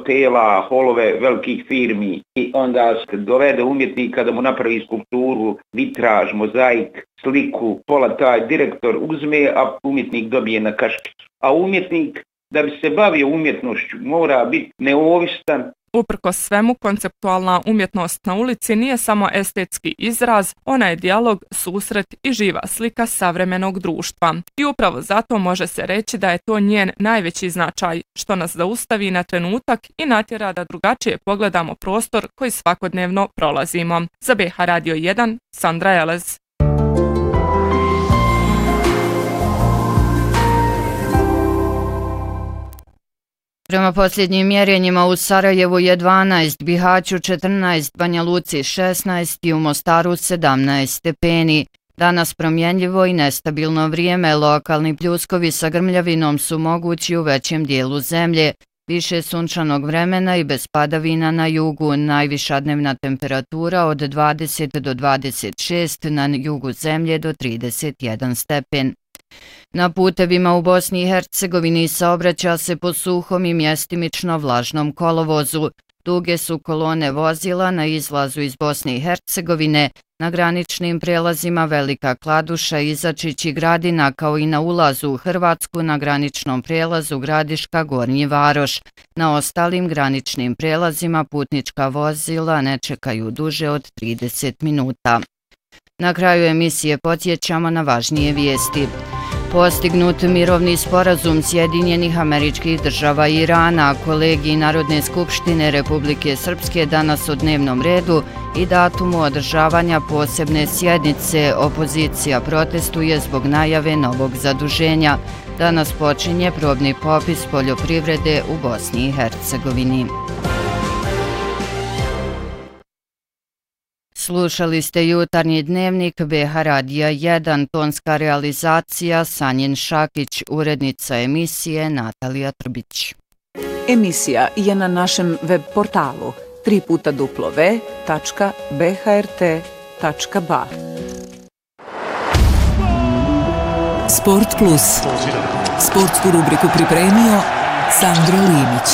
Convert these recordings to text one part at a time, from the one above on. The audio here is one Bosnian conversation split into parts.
hotela, holove velikih firmi i onda dovede umjetnika da mu napravi skulpturu, vitraž, mozaik, sliku, pola taj direktor uzme, a umjetnik dobije na kaškicu. A umjetnik, da bi se bavio umjetnošću, mora biti neovisan. Uprkos svemu, konceptualna umjetnost na ulici nije samo estetski izraz, ona je dijalog, susret i živa slika savremenog društva. I upravo zato može se reći da je to njen najveći značaj, što nas zaustavi na trenutak i natjera da drugačije pogledamo prostor koji svakodnevno prolazimo. Za BH Radio 1, Sandra Elez. Prema posljednjim mjerenjima u Sarajevu je 12, Bihaću 14, Banja Luci 16 i u Mostaru 17 stepeni. Danas promjenljivo i nestabilno vrijeme, lokalni pljuskovi sa grmljavinom su mogući u većem dijelu zemlje. Više sunčanog vremena i bez padavina na jugu, najviša dnevna temperatura od 20 do 26, na jugu zemlje do 31 stepen. Na putevima u Bosni i Hercegovini saobraća se po suhom i mjestimično vlažnom kolovozu. Duge su kolone vozila na izlazu iz Bosne i Hercegovine, na graničnim prelazima Velika Kladuša, Izačić i Gradina, kao i na ulazu u Hrvatsku na graničnom prelazu Gradiška, Gornji Varoš. Na ostalim graničnim prelazima putnička vozila ne čekaju duže od 30 minuta. Na kraju emisije podsjećamo na važnije vijesti. Postignut mirovni sporazum Sjedinjenih Američkih Država i Irana, kolegij Narodne skupštine Republike Srpske danas u dnevnom redu i datumu održavanja posebne sjednice. Opozicija protestuje zbog najave novog zaduženja. Danas počinje probni popis poljoprivrede u Bosni i Hercegovini. Slušali ste jutarnji dnevnik BH Radija 1, tonska realizacija Sanjin Šakić, urednica emisije Natalija Trbić. Emisija je na našem web portalu www.bhrt.ba. Sport Plus. Sportsku rubriku pripremio Sandro Linić.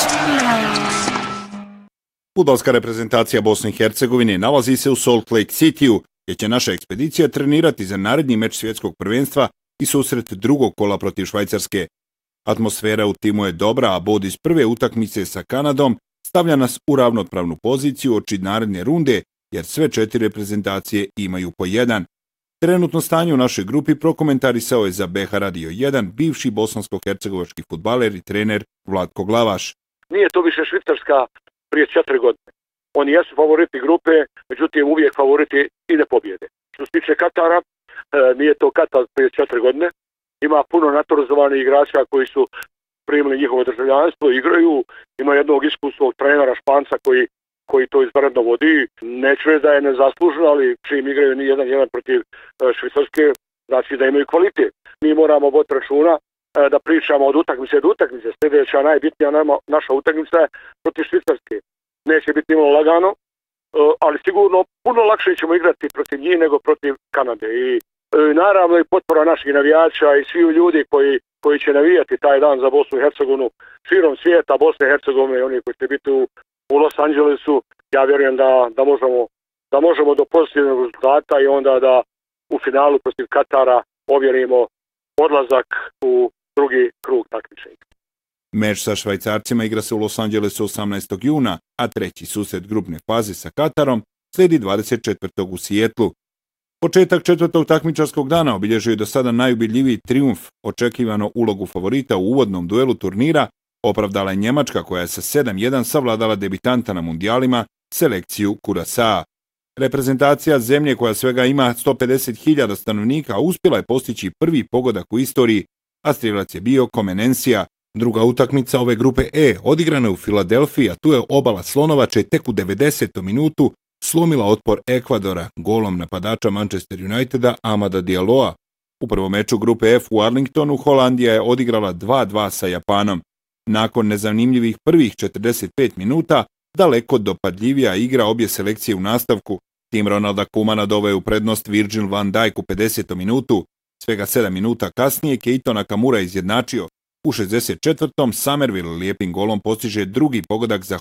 Fudbalska reprezentacija Bosne i Hercegovine nalazi se u Salt Lake Cityu, gdje će naša ekspedicija trenirati za naredni meč svjetskog prvenstva i susret drugog kola protiv Švajcarske. Atmosfera u timu je dobra, a bod iz prve utakmice sa Kanadom stavlja nas u ravnopravnu poziciju oči naredne runde, jer sve 4 reprezentacije imaju po 1. Trenutno stanje u našoj grupi prokomentarisao je za BH Radio 1 bivši bosansko-hercegovački fudbaler i trener Vlatko Glavaš. Nije to više Švicarska prije 4 godine. Oni jesu favoriti grupe, međutim uvijek favoriti i ne pobjede. Što se tiče Katara, nije to Katar prije 4 godine. Ima puno naturalizovanih igrača koji su primili njihovo državljanstvo, igraju. Ima jednog iskusnog trenera Španca koji to izvanredno vodi. Neću reći da je nezasluženo, ali čim igraju ni 1-1 protiv Švicarske, znači da imaju kvalitet. Mi moramo voditi računa da pričamo od utakmice do utakmice. Sljedeća najbitnija naša utakmica je protiv Švicarske. Neće biti imalo lagano, ali sigurno puno lakše ćemo igrati protiv njih nego protiv Kanade. I naravno i potpora naših navijača i svi ljudi koji će navijati taj dan za Bosnu i Hercegovinu širom svijeta, Bosne i Hercegovine i oni koji će biti u Los Angelesu. Ja vjerujem da možemo do pozitivnog rezultata i onda da u finalu protiv Katara ovjerimo odlazak u drugi krug takmičenja. Meč sa Švajcarcima igra se u Los Angelesu 18. juna, a treći susret grupne faze sa Katarom slijedi 24. u Sijetlu. Početak 4. takmičarskog dana obilježio je do sada najubedljiviji trijumf. Očekivano ulogu favorita u uvodnom duelu turnira opravdala je Njemačka, koja je sa 7-1 savladala debitanta na mundijalima, selekciju Curaçaa. Reprezentacija zemlje koja svega ima 150.000 stanovnika uspjela je postići prvi pogodak u istoriji, a strijelac je bio Comenensija. Druga utakmica ove grupe E odigrana je u Filadelfiji, a tu je obala Slonovače tek u 90. minutu slomila otpor Ekvadora golom napadača Manchester Uniteda Amada Dialloa. U prvom meču grupe F u Arlingtonu Holandija je odigrala 2-2 sa Japanom. Nakon nezanimljivih prvih 45 minuta, daleko dopadljivija igra obje selekcije u nastavku. Tim Ronalda Koemana doveo je u prednost Virgil van Dijk u 50. minutu. Svega 7 minuta kasnije Keito Nakamura izjednačio. U 64. Somerville lijepim golom postiže drugi pogodak za